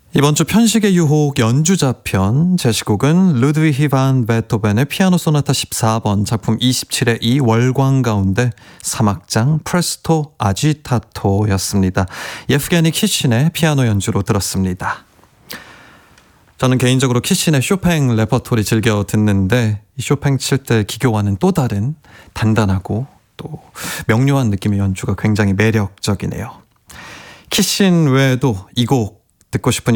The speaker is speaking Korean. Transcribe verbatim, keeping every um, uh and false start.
이번 주 편식의 유혹 연주자편 제시곡은 루드위히 반 베토벤의 피아노 소나타 십사 번 작품 이십칠의 이 월광 가운데 삼 악장 프레스토 아지타토였습니다. 예프게니 키신의 피아노 연주로 들었습니다. 저는 개인적으로 키신의 쇼팽 레퍼토리 즐겨 듣는데 이 쇼팽 칠 때 기교와는 또 다른 단단하고 또 명료한 느낌의 연주가 굉장히 매력적이네요. 키신 외에도 이 곡 듣고 싶은